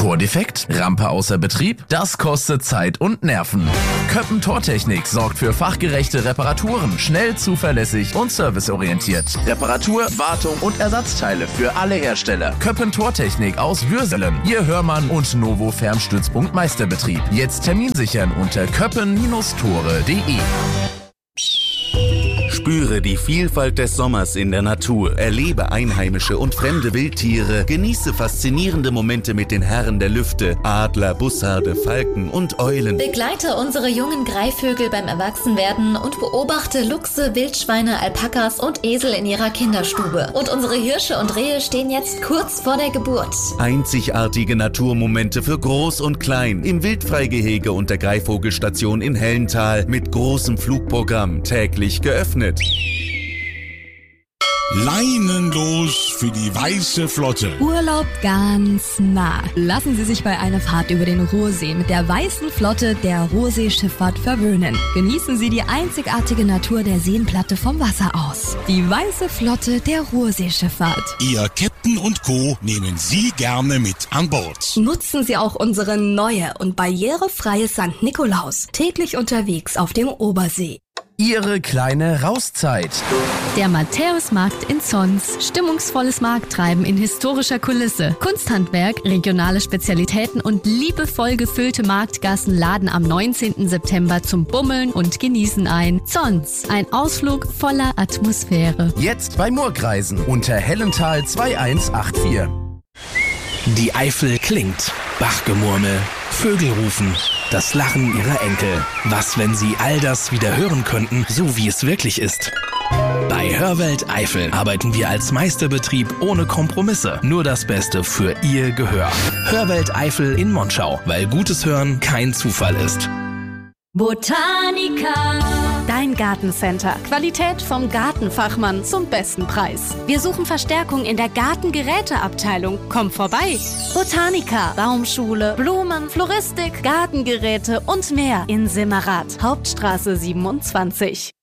Motordefekt? Rampe außer Betrieb? Das kostet Zeit und Nerven. Köppen Tortechnik sorgt für fachgerechte Reparaturen, schnell, zuverlässig und serviceorientiert. Reparatur, Wartung und Ersatzteile für alle Hersteller. Köppen Tortechnik aus Würselen, Ihr Hörmann und Novo Fernstützpunkt Meisterbetrieb. Jetzt Termin sichern unter köppen-tore.de. Spüre die Vielfalt des Sommers in der Natur, erlebe einheimische und fremde Wildtiere, genieße faszinierende Momente mit den Herren der Lüfte, Adler, Bussarde, Falken und Eulen. Begleite unsere jungen Greifvögel beim Erwachsenwerden und beobachte Luchse, Wildschweine, Alpakas und Esel in ihrer Kinderstube. Und unsere Hirsche und Rehe stehen jetzt kurz vor der Geburt. Einzigartige Naturmomente für Groß und Klein im Wildfreigehege und der Greifvogelstation in Hellental mit großem Flugprogramm täglich geöffnet. Leinenlos für die Weiße Flotte. Urlaub ganz nah. Lassen Sie sich bei einer Fahrt über den Ruhrsee mit der Weißen Flotte der Ruhrseeschifffahrt verwöhnen. Genießen Sie die einzigartige Natur der Seenplatte vom Wasser aus. Die Weiße Flotte der Ruhrseeschifffahrt. Ihr Captain und Co. nehmen Sie gerne mit an Bord. Nutzen Sie auch unsere neue und barrierefreie St. Nikolaus. Täglich unterwegs auf dem Obersee. Ihre kleine Rauszeit. Der Matthäusmarkt in Zons. Stimmungsvolles Markttreiben in historischer Kulisse. Kunsthandwerk, regionale Spezialitäten und liebevoll gefüllte Marktgassen laden am 19. September zum Bummeln und Genießen ein. Zons, ein Ausflug voller Atmosphäre. Jetzt bei Murgreisen unter Hellental 2184. Die Eifel klingt. Bachgemurmel, Vögel rufen, das Lachen ihrer Enkel. Was, wenn sie all das wieder hören könnten, so wie es wirklich ist? Bei Hörwelt Eifel arbeiten wir als Meisterbetrieb ohne Kompromisse. Nur das Beste für Ihr Gehör. Hörwelt Eifel in Monschau, weil gutes Hören kein Zufall ist. Botanica. Dein Gartencenter. Qualität vom Gartenfachmann zum besten Preis. Wir suchen Verstärkung in der Gartengeräteabteilung. Komm vorbei. Botanica. Baumschule, Blumen, Floristik, Gartengeräte und mehr in Simmerath. Hauptstraße 27.